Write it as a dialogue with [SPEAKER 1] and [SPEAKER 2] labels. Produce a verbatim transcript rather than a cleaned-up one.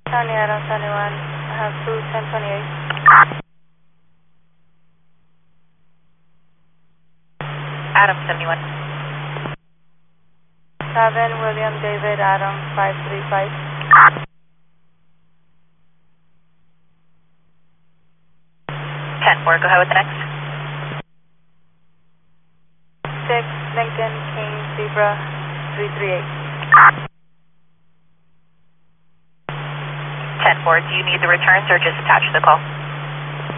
[SPEAKER 1] County Adam seventy-one, I have two ten twenty-eight.
[SPEAKER 2] Adam seventy-one.
[SPEAKER 1] seven William David Adam five three five.
[SPEAKER 2] ten four, go ahead with the next.
[SPEAKER 1] six Lincoln King Zebra three three eight.
[SPEAKER 2] ten four, do you need the returns or just attach the call?